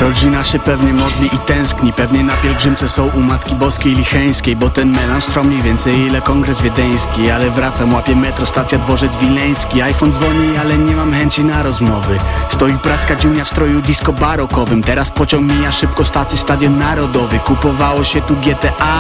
Rodzina się pewnie modli i tęskni, pewnie na pielgrzymce są u Matki Boskiej Licheńskiej, bo ten melanż trwał mniej więcej ile kongres wiedeński. Ale wracam, łapię metro, stacja Dworzec Wileński. iPhone dzwoni, ale nie mam chęci na rozmowy. Stoi praska dziunia w stroju disco barokowym. Teraz pociąg mija szybko stację Stadion Narodowy. Kupowało się tu GTA